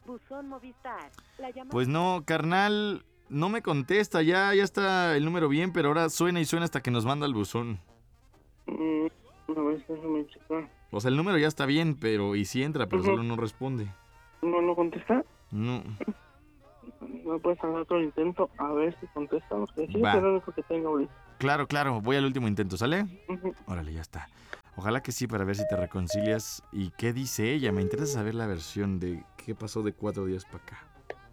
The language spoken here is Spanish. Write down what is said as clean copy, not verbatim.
Buzón Movistar. La llamada... Pues no, carnal, no me contesta. Ya está el número bien, pero ahora suena y suena hasta que nos manda el buzón. A ver, déjame checar. O sea, el número ya está bien, pero y sí entra, pero solo no responde. ¿No contesta? No. ¿No puedes hacer otro intento? A ver si contesta, porque sí, Va. es lo único que tengo ahorita. Claro, voy al último intento, ¿sale? Ujú. Órale, ya está. Ojalá que sí, para ver si te reconcilias. ¿Y qué dice ella? Me interesa saber la versión de qué pasó de 4 días para acá.